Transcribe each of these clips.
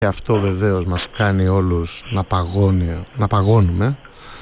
Και αυτό βεβαίως μας κάνει όλους να παγώνουμε.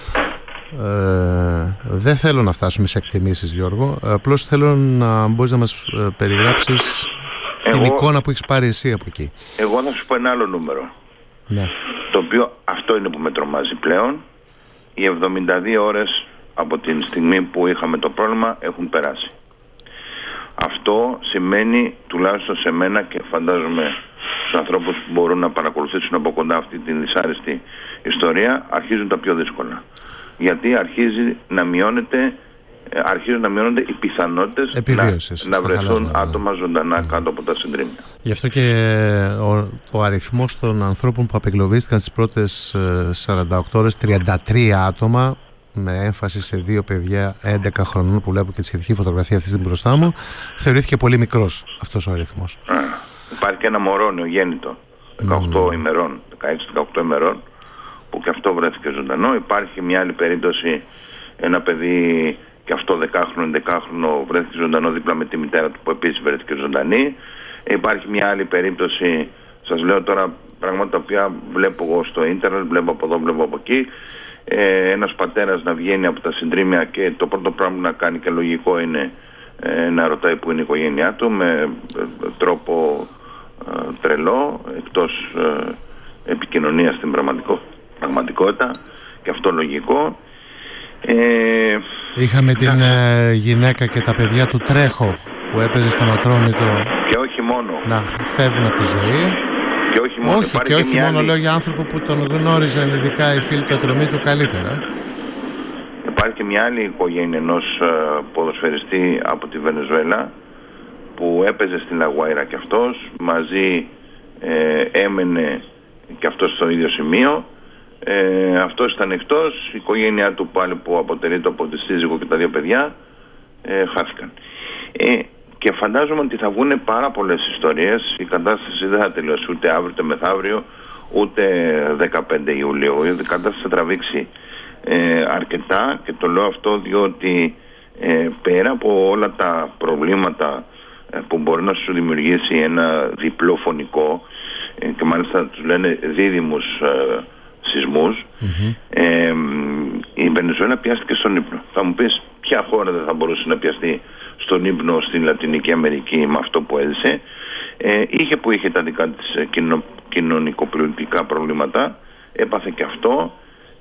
Δεν θέλω να φτάσουμε σε εκτιμήσεις, Γιώργο. Απλώς θέλω να μπορείς να μας περιγράψεις την εικόνα που έχεις πάρει εσύ από εκεί. Εγώ θα σου πω ένα άλλο νούμερο. Ναι. Το οποίο αυτό είναι που με τρομάζει πλέον. Οι 72 ώρες από την στιγμή που είχαμε το πρόβλημα έχουν περάσει. Αυτό σημαίνει, τουλάχιστον σε μένα και φαντάζομαι στους ανθρώπους που μπορούν να παρακολουθήσουν από κοντά αυτή την δυσάρεστη ιστορία, αρχίζουν τα πιο δύσκολα. Γιατί αρχίζουν να μειώνονται οι πιθανότητες να βρεθούν άτομα ζωντανά κάτω από τα συντρίμμια. Γι' αυτό και ο αριθμός των ανθρώπων που απεγκλωβίστηκαν στις πρώτες 48 ώρες, 33 άτομα, με έμφαση σε 2 παιδιά 11 χρονών που βλέπω και τη σχετική φωτογραφία αυτή στην μπροστά μου, θεωρήθηκε πολύ μικρός αυτός ο αριθμός. Υπάρχει και ένα μωρό νεογέννητο 18 ημερών, 16-18 ημερών, που και αυτό βρέθηκε ζωντανό. Υπάρχει μια άλλη περίπτωση, ένα παιδί και αυτό 10χρονο βρέθηκε ζωντανό δίπλα με τη μητέρα του που επίσης βρέθηκε ζωντανή. Υπάρχει μια άλλη περίπτωση, σας λέω τώρα πράγματα τα οποία βλέπω εγώ στο ίντερνετ, βλέπω από εδώ, βλέπω από εκεί. Ένας πατέρας να βγαίνει από τα συντρίμμια και το πρώτο πράγμα που να κάνει και λογικό είναι να ρωτάει που είναι η οικογένειά του με τρόπο τρελό, εκτός επικοινωνίας στην πραγματικότητα, και αυτό λογικό. Είχαμε την γυναίκα και τα παιδιά του Τρέχο που έπαιζε στον Ατρόμητο και όχι μόνο να φεύγουν από τη ζωή. Και όχι μόνο, μόνο λέω για άνθρωπο που τον γνώριζαν ειδικά οι φίλοι του Ατρομήτου καλύτερα. Υπάρχει και μια άλλη οικογένεια ενός ποδοσφαιριστή από τη Βενεζουέλα που έπαιζε στην Λαγουάιρα και αυτός, μαζί έμενε και αυτός στο ίδιο σημείο. Αυτός ήταν εκτός, η οικογένειά του πάλι που αποτελείται από τη σύζυγο και τα 2 παιδιά χάθηκαν. Και φαντάζομαι ότι θα βγουν πάρα πολλές ιστορίες. Η κατάσταση δεν θα τελειώσει ούτε αύριο ούτε μεθαύριο ούτε 15 Ιουλίου. Η κατάσταση θα τραβήξει αρκετά, και το λέω αυτό διότι πέρα από όλα τα προβλήματα που μπορεί να σου δημιουργήσει ένα διπλό φωνικό, και μάλιστα τους λένε δίδυμους σεισμούς, η Βενεζουέλα πιάστηκε στον ύπνο. Θα μου πεις ποια χώρα δεν θα μπορούσε να πιαστεί στον ύπνο στην Λατινική Αμερική με αυτό που έζησε? Είχε που είχε τα δικά της κοινωνικοπολιτικά προβλήματα, έπαθε και αυτό,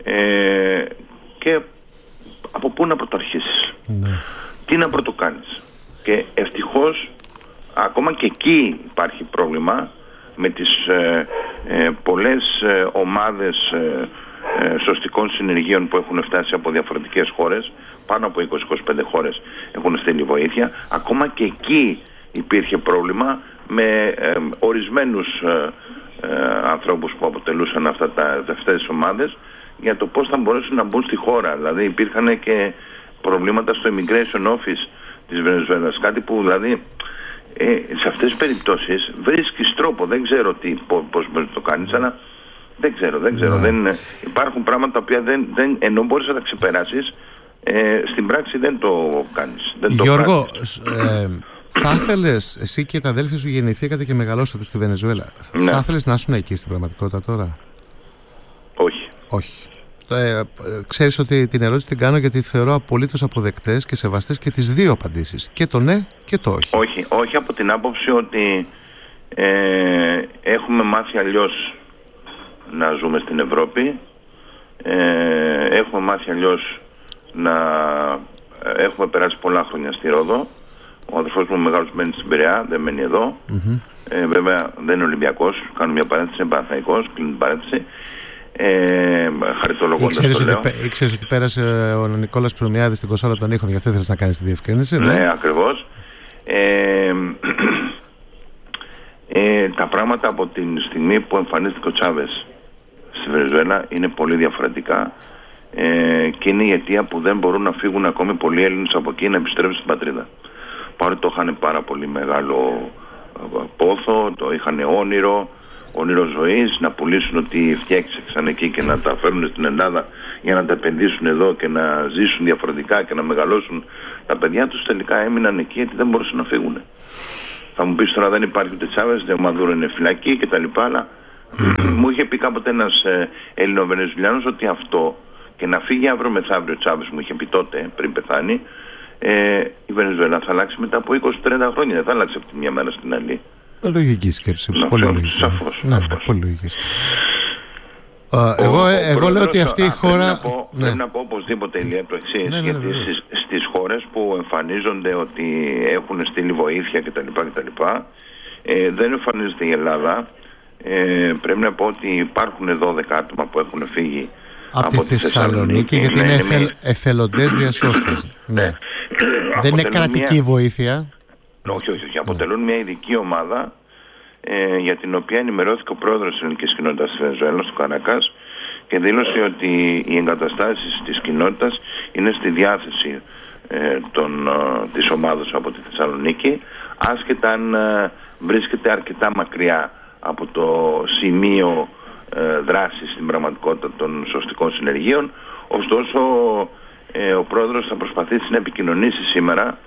και από πού να πρωτοαρχίσεις, τι να πρωτοκάνεις? Και ευτυχώς ακόμα και εκεί υπάρχει πρόβλημα με τις πολλές ομάδες σωστικών συνεργείων που έχουν φτάσει από διαφορετικές χώρες. Πάνω από 20-25 χώρες έχουν στείλει βοήθεια. Ακόμα και εκεί υπήρχε πρόβλημα με ορισμένους ανθρώπους που αποτελούσαν αυτές τις ομάδες για το πώς θα μπορέσουν να μπουν στη χώρα. Δηλαδή υπήρχαν και προβλήματα στο Immigration Office της Βενεζουέλας, κάτι που δηλαδή σε αυτές τις περιπτώσεις βρίσκεις τρόπο. Δεν ξέρω πώς μπορείς να το κάνεις, αλλά δεν ξέρω. Υπάρχουν πράγματα που ενώ μπορείς να τα ξεπεράσεις, στην πράξη δεν το κάνεις. Γιώργο, θα ήθελες, εσύ και τα αδέλφια σου γεννηθήκατε και μεγαλώσατε στη Βενεζουέλα, θα ήθελες να ήσουν εκεί στην πραγματικότητα τώρα? Όχι. Ξέρεις ότι την ερώτηση την κάνω γιατί θεωρώ απολύτως αποδεκτές και σεβαστές και τις 2 απαντήσεις, και το ναι και το όχι. Όχι από την άποψη ότι έχουμε μάθει αλλιώς να ζούμε στην Ευρώπη, έχουμε μάθει αλλιώς να έχουμε περάσει πολλά χρόνια στη Ρόδο. Ο αδερφός μου μεγάλος μένει στην Πειραιά, δεν μένει εδώ. Βέβαια δεν είναι Ολυμπιακός, κάνω μια παρένθεση, είναι Παναθηναϊκός, κλείνει την παρένθεση. Χαριτολογώντας το λέω. Ήξερες ότι πέρασε ο Νικόλας Προμιάδης στην Κοσόλα των Ήχων, γι' αυτό ήθελες να κάνεις τη διευκρίνηση? Ναι, ακριβώς. Τα πράγματα από την στιγμή που εμφανίστηκε ο Τσάβες στη Βενεζουέλα είναι πολύ διαφορετικά, και είναι η αιτία που δεν μπορούν να φύγουν ακόμη πολλοί Έλληνες από εκεί να επιστρέψουν στην πατρίδα. Παρότι το είχαν πάρα πολύ μεγάλο πόθο, το είχαν όνειρο ζωής, να πουλήσουν ό,τι φτιάξαν εκεί και να τα φέρουν στην Ελλάδα για να τα επενδύσουν εδώ και να ζήσουν διαφορετικά και να μεγαλώσουν. Τα παιδιά τους τελικά έμειναν εκεί γιατί δεν μπορούσαν να φύγουν. Θα μου πεις τώρα δεν υπάρχει ούτε Τσάβες, δεν Μαδούρο είναι φυλακή κτλ. Αλλά Μου είχε πει κάποτε ένας Ελληνοβενεζουλιάνος ότι αυτό, και να φύγει αύριο μεθαύριο ο Τσάβες, μου είχε πει τότε πριν πεθάνει, η Βενεζουέλα θα αλλάξει μετά από 20-30 χρόνια, δεν θα αλλάξει από τη μια μέρα στην άλλη. Λογική σκέψη. Πολύ λογική. Σαφώς. Ναι, πολύ λογική. Εγώ λέω ότι αυτή η χώρα... Πρέπει να πω οπωσδήποτε, Ηλία, το εξής, γιατί στις χώρες που εμφανίζονται ότι έχουν στείλει βοήθεια κτλ. Δεν εμφανίζεται η Ελλάδα. Πρέπει να πω ότι υπάρχουν 12 άτομα που έχουν φύγει από τη Θεσσαλονίκη, γιατί είναι εθελοντές διασώστες. Ναι. Δεν είναι κρατική βοήθεια. Όχι. Αποτελούν μια ειδική ομάδα για την οποία ενημερώθηκε ο πρόεδρος της ελληνικής κοινότητας της Βενεζουέλας, του Καράκας, και δήλωσε ότι οι εγκαταστάσεις της κοινότητας είναι στη διάθεση της ομάδας από τη Θεσσαλονίκη, άσχετα αν βρίσκεται αρκετά μακριά από το σημείο δράσης στην πραγματικότητα των σωστικών συνεργείων. Ωστόσο, ο πρόεδρος θα προσπαθήσει να επικοινωνήσει σήμερα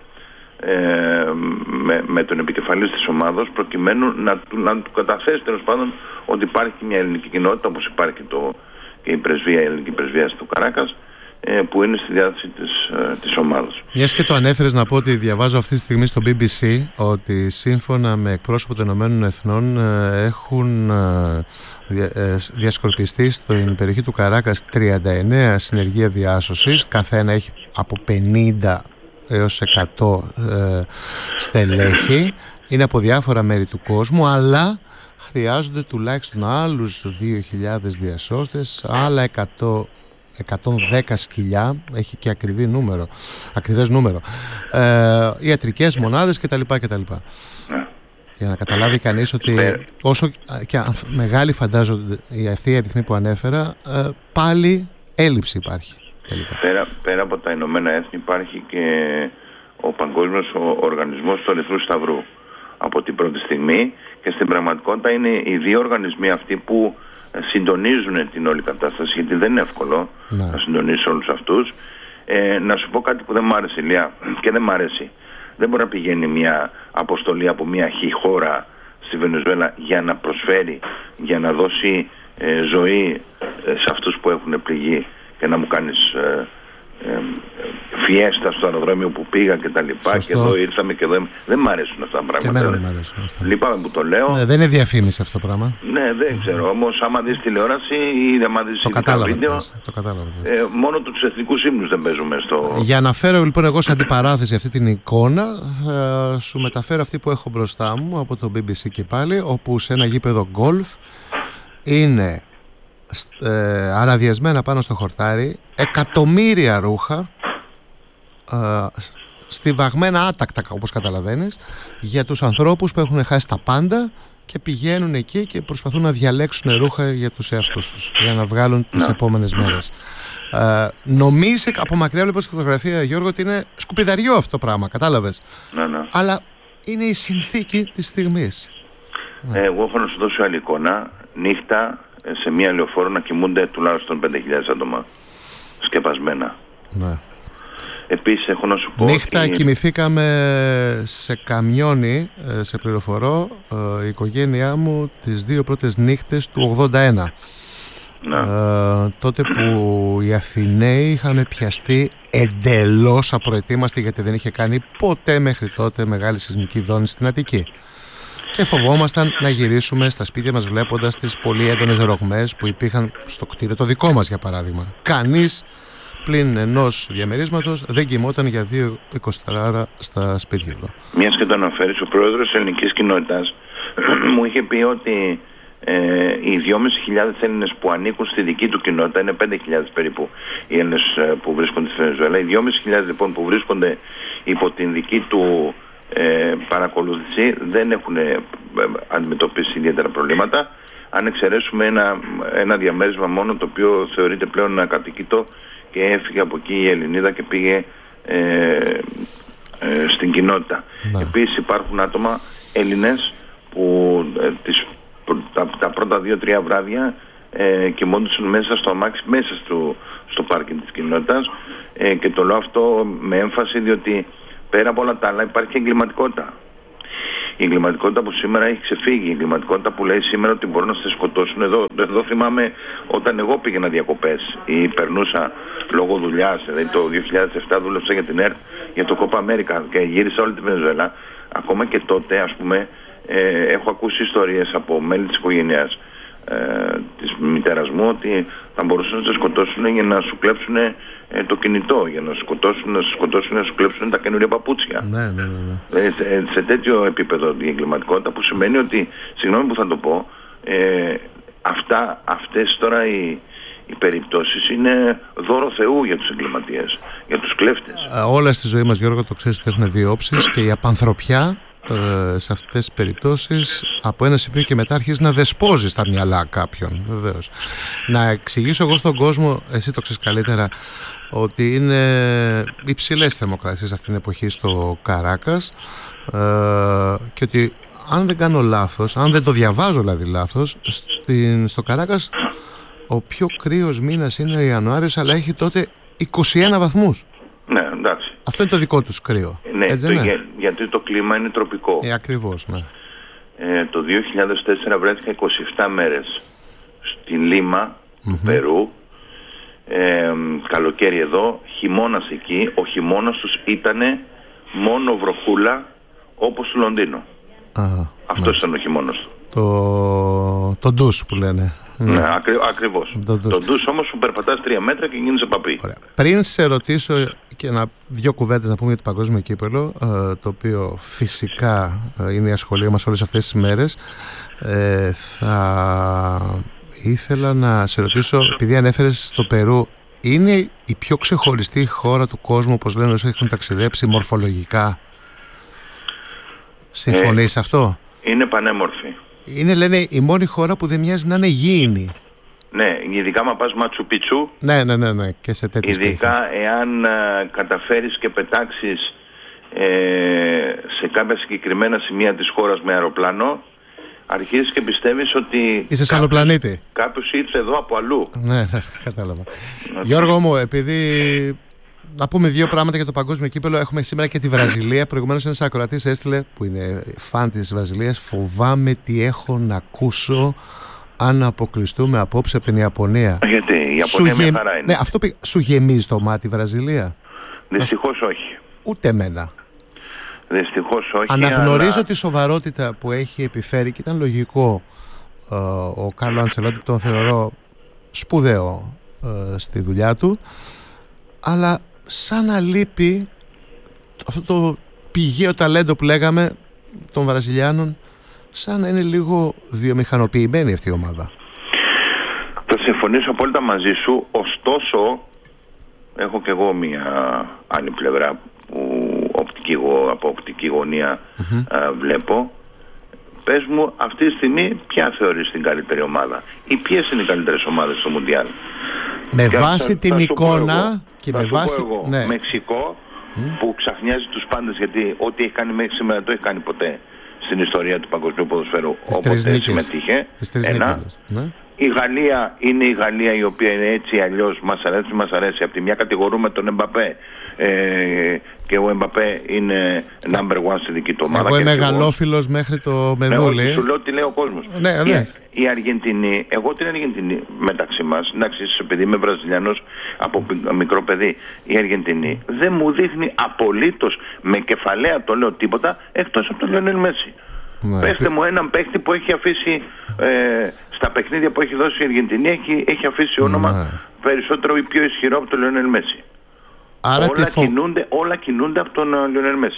με τον επικεφαλής της ομάδας, προκειμένου να του καταθέσει τέλος πάντων ότι υπάρχει μια ελληνική κοινότητα, όπως υπάρχει και η ελληνική πρεσβεία του Καράκας, που είναι στη διάθεση της ομάδας. Μιας και το ανέφερες, να πω ότι διαβάζω αυτή τη στιγμή στο BBC ότι σύμφωνα με εκπρόσωπο των Ηνωμένων Εθνών έχουν διασκορπιστεί στην περιοχή του Καράκας 39 συνεργεία διάσωσης, καθένα έχει από 50 έως 100 στελέχη, είναι από διάφορα μέρη του κόσμου, αλλά χρειάζονται τουλάχιστον άλλους 2.000 διασώστες, άλλα 110 σκυλιά, έχει και ακριβές νούμερο, ιατρικές μονάδες κτλ. Για να καταλάβει κανείς ότι όσο και μεγάλη φαντάζονται αυτοί οι αριθμοί που ανέφερα, πάλι έλλειψη υπάρχει τελικά. Πέρα από τα Ηνωμένα Έθνη υπάρχει και ο Παγκόσμιος Οργανισμός του Ερυθρού Σταυρού από την πρώτη στιγμή, και στην πραγματικότητα είναι οι δύο οργανισμοί αυτοί που συντονίζουν την όλη κατάσταση, γιατί δεν είναι εύκολο να συντονίσει όλους αυτούς. Να σου πω κάτι που δεν μ' άρεσε, Ηλία, και δεν μ' αρέσει. Δεν μπορεί να πηγαίνει μια αποστολή από μια χώρα στη Βενεζουέλα για να προσφέρει, για να δώσει ζωή σε αυτούς που έχουν πληγεί, και να μου κάνεις φιέστα στο αεροδρόμιο που πήγα και τα λοιπά. Και εδώ ήρθαμε και εδώ. Δεν μ' αρέσουν αυτά τα πράγματα. Και εμένα δεν μ' αρέσουν αυτά. Λυπάμαι που το λέω. Δεν είναι διαφήμιση αυτό το πράγμα. Ναι, δεν ξέρω. Όμως άμα δεις τηλεόραση ή άμα δεις βίντεο, το κατάλαβα. μόνο τους εθνικούς ύμνους δεν παίζουμε στο... Για να φέρω λοιπόν εγώ σε αντιπαράθεση αυτή την εικόνα, θα σου μεταφέρω αυτή που έχω μπροστά μου από το BBC και πάλι, όπου σε ένα γήπεδο γκολφ είναι αραδιασμένα πάνω στο χορτάρι εκατομμύρια ρούχα, στιβαγμένα άτακτα, όπως καταλαβαίνεις, για τους ανθρώπους που έχουν χάσει τα πάντα και πηγαίνουν εκεί και προσπαθούν να διαλέξουν ρούχα για τους εαυτούς τους, για να βγάλουν τις επόμενες μέρες. Νομίζει από μακριά, βλέπω στη φωτογραφία, Γιώργο, ότι είναι σκουπιδαριό αυτό το πράγμα, κατάλαβες? Ναι. Αλλά είναι η συνθήκη της στιγμής. Εγώ έχω να σου δώσω άλλη εικόνα. Νύχτα σε μια λεωφόρο να κοιμούνται τουλάχιστον 5.000 άτομα σκεπασμένα. Ναι. Επίσης έχω να σου πω νύχτα ότι... κοιμηθήκαμε σε καμιόνι, σε πληροφορώ, η οικογένειά μου τις 2 πρώτες νύχτες του 81. Τότε που οι Αθηναίοι είχαν πιαστεί εντελώς απροετοίμαστοι, γιατί δεν είχε κάνει ποτέ μέχρι τότε μεγάλη σεισμική δόνηση στην Αττική. Και φοβόμασταν να γυρίσουμε στα σπίτια μας βλέποντας τις πολύ έντονες ρογμές που υπήρχαν στο κτίριο το δικό μας, για παράδειγμα. Κανείς πλην ενός διαμερίσματος δεν κοιμόταν για 24 ώρα στα σπίτια του. Μιας και το αναφέρεις, ο πρόεδρος της ελληνικής κοινότητας μου είχε πει ότι οι 2.500 Έλληνες που ανήκουν στη δική του κοινότητα, είναι 5.000 περίπου οι Έλληνες που βρίσκονται στη Βενεζουέλα, οι 2.500 λοιπόν που βρίσκονται υπό την δική του παρακολούθηση δεν έχουν αντιμετωπίσει ιδιαίτερα προβλήματα, αν εξαιρέσουμε ένα διαμέρισμα μόνο, το οποίο θεωρείται πλέον ακατοικητό, και έφυγε από εκεί η Ελληνίδα και πήγε στην κοινότητα. Επίσης υπάρχουν άτομα Έλληνες που τα πρώτα 2-3 βράδια κοιμόντουσαν μέσα στο αμάξι, μέσα στο πάρκινγκ της κοινότητας, και το λέω αυτό με έμφαση, διότι πέρα από όλα τα άλλα υπάρχει εγκληματικότητα. η εγκληματικότητα που σήμερα έχει ξεφύγει, η εγκληματικότητα που λέει σήμερα ότι μπορούν να σε σκοτώσουν εδώ. Εδώ θυμάμαι όταν εγώ πήγαινα διακοπές ή περνούσα λόγω δουλειάς, δηλαδή το 2007 δούλεψα για την ΕΡΤ, για το Copa America και γύρισα όλη τη Βενεζουέλα. Ακόμα και τότε, ας πούμε, έχω ακούσει ιστορίες από μέλη της οικογένειας της μητέρας μου ότι θα μπορούσαν να σε σκοτώσουν για να σου κλέψουν το κινητό, για να σου σκοτώσουν, να σου κλέψουν τα καινούργια παπούτσια. Ναι. Σε τέτοιο επίπεδο η εγκληματικότητα, που σημαίνει ότι, συγγνώμη που θα το πω, αυτές τώρα οι περιπτώσεις είναι δώρο Θεού για τους εγκληματίες, για τους κλέφτες. Όλα στη ζωή μας, Γιώργο, το ξέρεις ότι έχουν δύο όψεις, και η απανθρωπιά σε αυτές τις περιπτώσεις από ένα σημείο και μετά αρχίζει να δεσπόζει στα μυαλά κάποιον, βεβαίως. Να εξηγήσω εγώ στον κόσμο, εσύ το ξέρεις καλύτερα, ότι είναι υψηλές θερμοκρασίες αυτή την εποχή στο Καράκας, και ότι αν δεν κάνω λάθος, αν δεν το διαβάζω δηλαδή λάθος, στο Καράκας ο πιο κρύος μήνας είναι ο Ιανουάριος, αλλά έχει τότε 21 βαθμούς. Ναι, εντάξει. Αυτό είναι το δικό τους κρύο. Ναι, γιατί το κλίμα είναι τροπικό. Ακριβώς, ναι. Το 2004 βρέθηκα 27 μέρες στη Λίμα, του Περού. Καλοκαίρι εδώ, χειμώνας εκεί. Ο χειμώνας τους ήτανε μόνο βροχούλα, όπως στο Λονδίνο. Αυτός ήταν ο χειμώνας του. Το ντους που λένε. Ναι, ακριβώς. Το ντους όμως που περπατάς 3 μέτρα και γίνεσαι παπί. Ωραία. Πριν σε ρωτήσω και δύο κουβέντες να πούμε για το παγκόσμιο κύπελλο, το οποίο φυσικά είναι η ασχολία μας όλες αυτές τις μέρες, θα ήθελα να σε ρωτήσω, επειδή ανέφερες στο Περού, είναι η πιο ξεχωριστή χώρα του κόσμου, όπως λένε όσοι έχουν ταξιδέψει, μορφολογικά? Συμφωνείς αυτό? Είναι πανέμορφη. Είναι, λένε, η μόνη χώρα που δεν μοιάζει να είναι γήινη. Ναι, ειδικά μα πας Ματσου Πιτσού. Ναι, και σε τέτοιες ειδικά περιοχές. Εάν καταφέρεις και πετάξεις σε κάποια συγκεκριμένα σημεία της χώρας με αεροπλάνο, αρχίζεις και πιστεύεις ότι είσαι σε άλλο πλανήτη. Κάποιος ήρθε εδώ από αλλού. Ναι, κατάλαβα. Γιώργο μου, επειδή να πούμε δύο πράγματα για το παγκόσμιο κύπελλο, έχουμε σήμερα και τη Βραζιλία. Προηγουμένως ένας ακροατής έστειλε, που είναι φαν της Βραζιλίας, φοβάμαι τι έχω να ακούσω αν αποκλειστούμε απόψε από την Ιαπωνία. Γιατί η Ιαπωνία μια χαρά είναι. Ναι, αυτό σου γεμίζει το μάτι η Βραζιλία? Δυστυχώς όχι. Ούτε εμένα. Δυστυχώς όχι. Αναγνωρίζω τη σοβαρότητα που έχει επιφέρει και ήταν λογικό. Ο Κάρλο Αντσελότη, που τον θεωρώ σπουδαίο στη δουλειά του, αλλά σαν να λείπει αυτό το πηγαίο ταλέντο που λέγαμε των Βραζιλιάνων, σαν να είναι λίγο βιομηχανοποιημένη αυτή η ομάδα. Θα συμφωνήσω απόλυτα μαζί σου, ωστόσο έχω και εγώ μια άλλη πλευρά που από οπτική γωνία βλέπω. Πες μου, αυτή τη στιγμή ποια θεωρείς την καλύτερη ομάδα ή ποιες είναι οι καλύτερες ομάδες στο Μουντιάλ? Με βάση την εικόνα και με βάση... Ναι. Μεξικό που ξαφνιάζει τους πάντες, γιατί ό,τι έχει κάνει μέχρι σήμερα το έχει κάνει ποτέ στην ιστορία του παγκοσμίου ποδοσφαίρου, όποτε συμμετείχε. Ναι. Η Γαλλία είναι η Γαλλία, η οποία είναι έτσι αλλιώς, μας αρέσει. Από τη μια κατηγορούμε τον Εμπαπέ και ο Εμπαπέ είναι number one στη δική του ομάδα. Εγώ είμαι μεγαλόφιλος μέχρι το μεδούλι. Ναι, σου λέω τι λέει ο κόσμος. Ναι. Η Αργεντινή, εγώ την Αργεντινή μεταξύ μας, εντάξει, επειδή είμαι Βραζιλιανός από μικρό παιδί, η Αργεντινή δεν μου δείχνει απολύτως, με κεφαλαία το λέω, τίποτα εκτός από τον Λιονέλ Μέση. Πέστε μου έναν παίκτη που έχει αφήσει στα παιχνίδια που έχει δώσει η Αργεντινή, έχει αφήσει όνομα περισσότερο ή πιο ισχυρό από τον Λιονέλ Μέση. Άρα όλα κινούνται από τον Λιονέλ Μέση.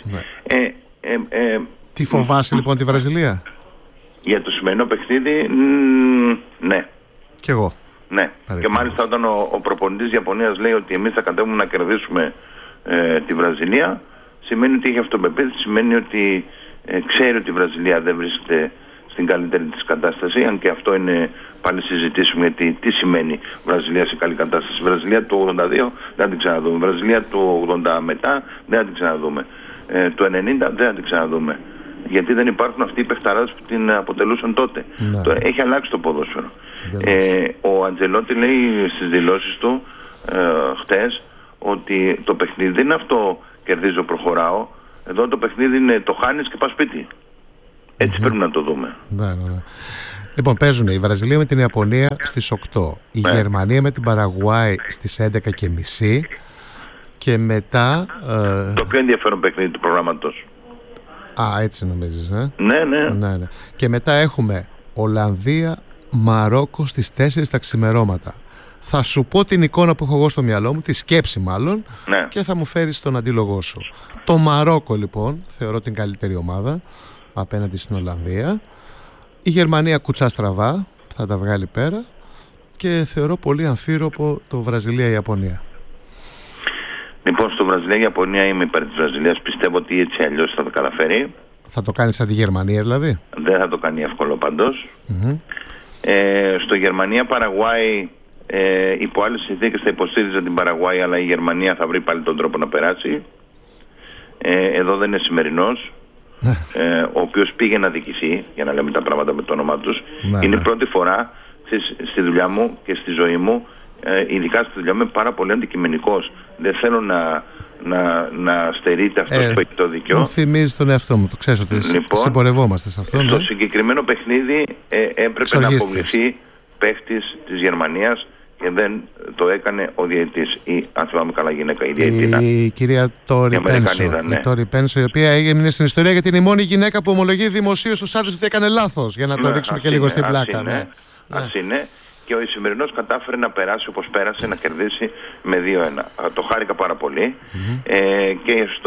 Τι φοβάσαι λοιπόν τη Βραζιλία? Για το σημερινό παιχνίδι, ναι. Κι εγώ. Ναι. Και μάλιστα όταν ο προπονητής Ιαπωνίας λέει ότι εμείς θα κατέβουμε να κερδίσουμε τη Βραζιλία, σημαίνει ότι έχει αυτοπεποίθηση, σημαίνει ότι ξέρει ότι η Βραζιλία δεν βρίσκεται στην καλύτερη της κατάσταση, αν και αυτό είναι πάλι συζητήσουμε, γιατί τι σημαίνει Βραζιλία σε καλή κατάσταση. Η Βραζιλία του 82 δεν την ξαναδούμε, η Βραζιλία του 80 μετά δεν την ξαναδούμε, του 90 δεν την ξαναδούμε, γιατί δεν υπάρχουν αυτοί οι παιχταράδες που την αποτελούσαν τότε. Έχει αλλάξει το ποδόσφαιρο. Ο Αντζελότη λέει στις δηλώσεις του χτες ότι το παιχνίδι δεν είναι αυτό κερδίζω προχωράω. Εδώ το παιχνίδι είναι το χάνεις και πας σπίτι. Έτσι πρέπει να το δούμε. Ναι. Λοιπόν, παίζουν η Βραζιλία με την Ιαπωνία στις 8, η Γερμανία με την Παραγουάη στις 11:30 και μετά... Το πιο ενδιαφέρον παιχνίδι του προγράμματος. Έτσι νομίζεις, Ναι. Και μετά έχουμε Ολλανδία, Μαρόκο στις 4 τα ξημερώματα. Θα σου πω την εικόνα που έχω εγώ στο μυαλό μου, τη σκέψη μάλλον, και θα μου φέρεις τον αντίλογό σου. Το Μαρόκο λοιπόν θεωρώ την καλύτερη ομάδα απέναντι στην Ολλανδία. Η Γερμανία κουτσά στραβά, θα τα βγάλει πέρα, και θεωρώ πολύ αμφίροπο το Βραζιλία-Ιαπωνία. Λοιπόν, στο Βραζιλία-Ιαπωνία είμαι υπέρ της Βραζιλίας. Πιστεύω ότι έτσι αλλιώς θα το καταφέρει. Θα το κάνει σαν τη Γερμανία δηλαδή? Δεν θα το κάνει εύκολο πάντως. Στο Γερμανία-Παραγουάη υπό άλλες συνθήκες θα υποστήριζα την Παραγουάη, αλλά η Γερμανία θα βρει πάλι τον τρόπο να περάσει. Εδώ δεν είναι σημερινός, ο οποίος πήγε να δικηθεί, για να λέμε τα πράγματα με το όνομά τους. Είναι η πρώτη φορά στη δουλειά μου και στη ζωή μου, ειδικά στη δουλειά μου, είμαι πάρα πολύ αντικειμενικός. Δεν θέλω να στερείται αυτός που έχει το δίκιο. Μου θυμίζει τον εαυτό μου, το ξέρεις ότι συμπορευόμαστε σε αυτό. Στο συγκεκριμένο παιχνίδι έπρεπε να αποβληθεί παίχτης της Γερμανίας και δεν το έκανε ο διαιτητής, ή αν θυμάμαι καλά γυναίκα, η διαιτητήνα. Η κυρία Τόρι Πένσο, η οποία έγινε στην ιστορία γιατί είναι η μόνη γυναίκα που ομολογεί δημοσίως στους άντρες ότι έκανε λάθος, για να το ρίξουμε και λίγο στην πλάκα. Ας είναι. Και ο Ισημερινός κατάφερε να περάσει όπως πέρασε, να κερδίσει με 2-1. Το χάρηκα πάρα πολύ. Και στο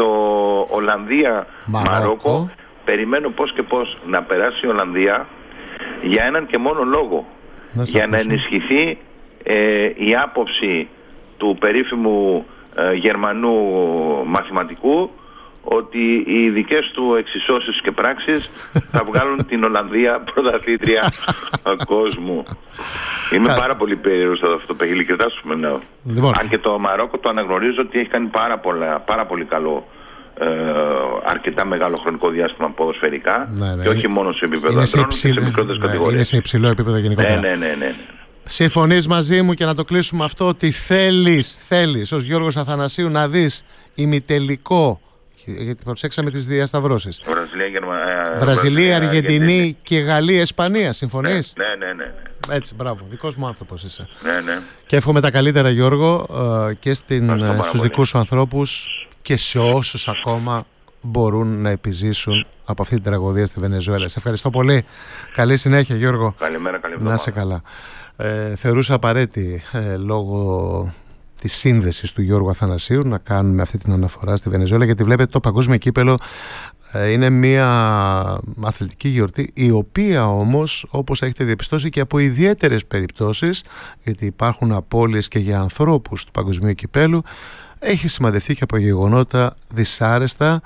Ολλανδία-Μαρόκο περιμένω πώς και πώς να περάσει η Ολλανδία, για έναν και μόνο λόγο. Για να ενισχυθεί η άποψη του περίφημου Γερμανού μαθηματικού ότι οι δικές του εξισώσεις και πράξεις θα βγάλουν την Ολλανδία πρωταθλήτρια κόσμου. Είμαι πάρα πολύ περίεργος σε αυτό το παιχνίδι και θα σου μενάω. Αν και το Μαρόκο το αναγνωρίζω ότι έχει κάνει πάρα πολύ καλό, αρκετά μεγάλο χρονικό διάστημα ποδοσφαιρικά, και όχι μόνο σε επίπεδο ανδρών, και σε μικρότερες κατηγορίες. Είναι σε υψηλό επίπεδο γενικότερα. Ναι. Συμφωνείς μαζί μου, και να το κλείσουμε αυτό, ότι θέλεις ως Γιώργος Αθανασίου να δεις ημιτελικό, γιατί προσέξαμε τις διασταυρώσεις, Βραζιλία, Αργεντινή και Γαλλία, Ισπανία? Συμφωνείς? Ναι. Έτσι, μπράβο, δικός μου άνθρωπος είσαι. Ναι. Και εύχομαι τα καλύτερα, Γιώργο, και στους δικούς σου ανθρώπους και σε όσους ακόμα μπορούν να επιζήσουν από αυτή την τραγωδία στη Βενεζουέλα. Σε ευχαριστώ πολύ. Καλή συνέχεια, Γιώργο. Καλημέρα, καλή εβδομάδα. Να είσαι καλά. Θεωρούσα απαραίτητη λόγω της σύνδεσης του Γιώργου Αθανασίου να κάνουμε αυτή την αναφορά στη Βενεζουέλα, γιατί βλέπετε το παγκόσμιο κύπελο είναι μια αθλητική γιορτή, η οποία όμως, όπως έχετε διαπιστώσει και από ιδιαίτερες περιπτώσεις, γιατί υπάρχουν απώλειες και για ανθρώπους του παγκοσμίου κυπέλου, έχει σημαδευτεί και από γεγονότα δυσάρεστα,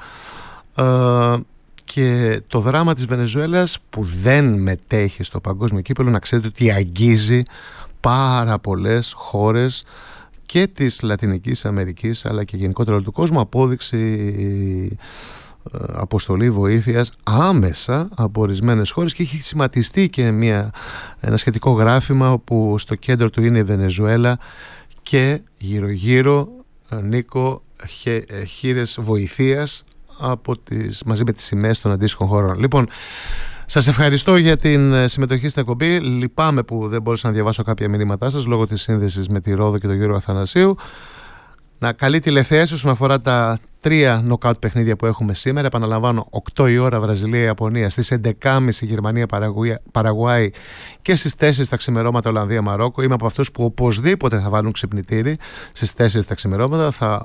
και το δράμα της Βενεζουέλας, που δεν μετέχει στο παγκόσμιο κύπελο, να ξέρετε ότι αγγίζει πάρα πολλές χώρες και της Λατινικής Αμερικής αλλά και γενικότερα του κόσμου. Απόδειξη αποστολή βοήθειας άμεσα από ορισμένες χώρες, και έχει σχηματιστεί και ένα σχετικό γράφημα που στο κέντρο του είναι η Βενεζουέλα και γύρω-γύρω, Νίκο, χείρες βοηθείας μαζί με τις σημαίες των αντίστοιχων χωρών. Λοιπόν, σας ευχαριστώ για την συμμετοχή στην εκπομπή. Λυπάμαι που δεν μπορούσα να διαβάσω κάποια μηνύματά σας λόγω της σύνδεσης με τη Ρόδο και τον Γιώργο Αθανασίου. Να καλή τηλεθέαση όσον αφορά τα 3 νοκάουτ παιχνίδια που έχουμε σήμερα. Επαναλαμβάνω, 8 η ώρα Βραζιλία-Ιαπωνία, στις 11.30 Γερμανία-Παραγουάη και στις 4 τα ξημερώματα Ολλανδία-Μαρόκο. Είμαι από αυτούς που οπωσδήποτε θα βάλουν ξυπνητήρι στις 4 τα ξημερώματα.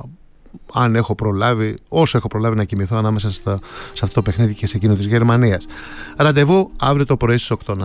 Όσο έχω προλάβει να κοιμηθώ ανάμεσα σε αυτό το παιχνίδι και σε εκείνο της Γερμανίας. Ραντεβού αύριο το πρωί στις 8.